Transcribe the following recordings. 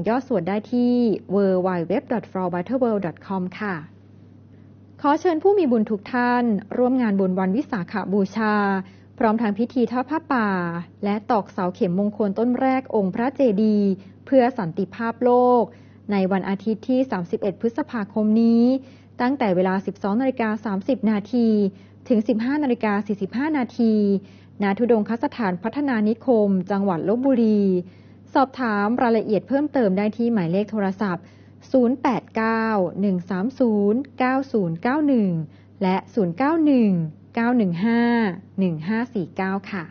ยอดส่วนได้ที่ www.flowbetterworld.com ค่ะขอเชิญผู้มีบุญทุกท่านร่วมงานบุญวันวิสาขบูชาพร้อมทางพิธีทอดผ้าป่าและตอกเสาเข็มมงคลต้นแรกองค์พระเจดีย์เพื่อสันติภาพโลกในวันอาทิตย์ที่ 31 พฤษภาคมนี้ตั้งแต่เวลา 12:30 นาทีถึง 15:45 นาทีณ ธุดงคสถานพัฒนานิคมจังหวัดลพบุรีสอบถามรายละเอียดเพิ่มเติมได้ที่หมายเลขโทรศัพท์ 089-130-9091 และ 091-915-1549 ค่ะ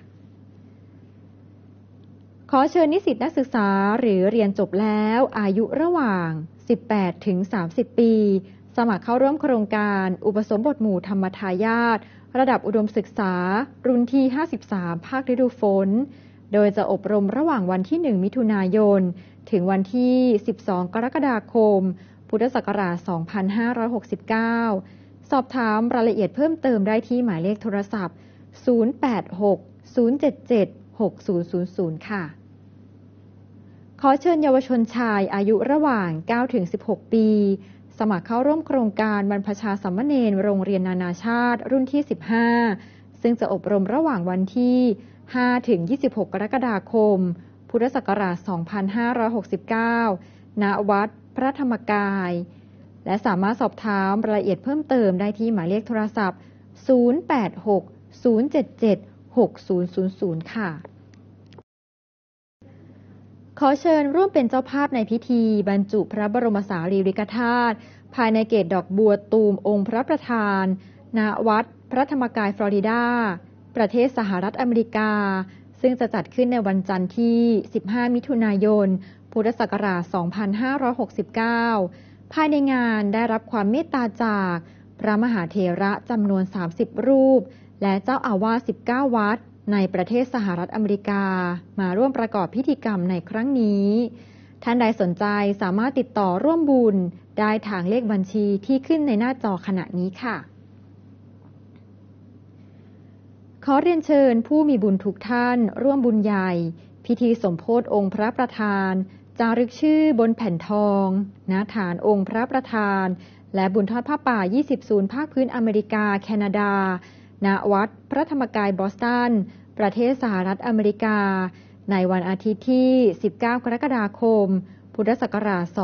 ขอเชิญนิสิตนักศึกษาหรือเรียนจบแล้วอายุระหว่าง 18-30 ปีสมัครเข้าร่วมโครงการอุปสมบทหมู่ธรรมทายาทระดับอุดมศึกษารุ่นที่ 53 ภาคฤดูฝนโดยจะอบรมระหว่างวันที่ 1 มิถุนายนถึงวันที่ 12 กรกฎาคม พุทธศักราช 2569 สอบถามรายละเอียดเพิ่มเติมได้ที่หมายเลขโทรศัพท์ 086-077-6000 ค่ะขอเชิญเยาวชนชายอายุระหว่าง 9-16 ปีสมัครเข้าร่วมโครงการบรรพชาสามเณรโรงเรียนนานาชาติรุ่นที่ 15 ซึ่งจะอบรมระหว่างวันที่ 5-26 กรกฎาคม พุทธศักราช 2569 ณ วัดพระธรรมกายและสามารถสอบถามรายละเอียดเพิ่มเติมได้ที่หมายเลขโทรศัพท์ 086-077-6000 ค่ะขอเชิญร่วมเป็นเจ้าภาพในพิธีบรรจุพระบรมสารีริกธาตุภายในเกศดอกบัวตูมองค์พระประธานณวัดพระธรรมกายฟลอริดาประเทศสหรัฐอเมริกาซึ่งจะจัดขึ้นในวันจันทร์ที่ 15 มิถุนายน พุทธศักราช 2569 ภายในงานได้รับความเมตตาจากพระมหาเถระจำนวน 30 รูปและเจ้าอาวาส 19 วัดในประเทศสหรัฐอเมริกามาร่วมประกอบพิธีกรรมในครั้งนี้ท่านใดสนใจสามารถติดต่อร่วมบุญได้ทางเลขบัญชีที่ขึ้นในหน้าจอขณะนี้ค่ะขอเรียนเชิญผู้มีบุญทุกท่านร่วมบุญใหญ่พิธีสมโภชองค์พระประธานจารึกชื่อบนแผ่นทองณฐานองค์พระประธานและบุญทอดผ้าป่า 20 ศูนย์ภาคพื้นอเมริกาแคนาดาณวัดพระธรรมกายบอสตันประเทศสหรัฐอเมริกาในวันอาทิตย์ที่ 19 กรกฎาคม พุทธศักราช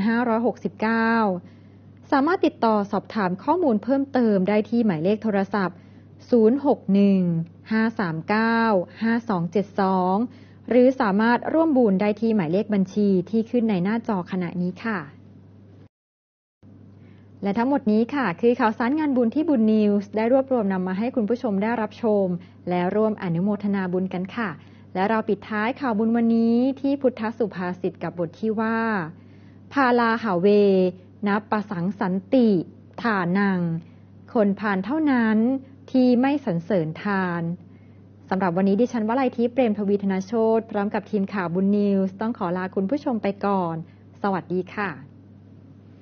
2569 สามารถติดต่อสอบถามข้อมูลเพิ่มเติมได้ที่หมายเลขโทรศัพท์ 061-539-5272 หรือสามารถร่วมบุญได้ที่หมายเลขบัญชีที่ขึ้นในหน้าจอขณะนี้ค่ะและทั้งหมดนี้ค่ะคือข่าวสารงานบุญที่บุญนิวส์ได้รวบรวมนำมาให้คุณผู้ชมได้รับชมและร่วมอนุโมทนาบุญกันค่ะและเราปิดท้ายข่าวบุญวันนี้ที่พุทธสุภาษิตกับบทที่ว่าพาลาหาเวนับประสังสันติฐานังคนพาลเท่านั้นที่ไม่สรรเสริญทานสำหรับวันนี้ดิฉันวลัยทิพย์เปรมทวีธนโชติพร้อมกับทีมข่าวบุญนิวส์ต้องขอลาคุณผู้ชมไปก่อนสวัสดีค่ะ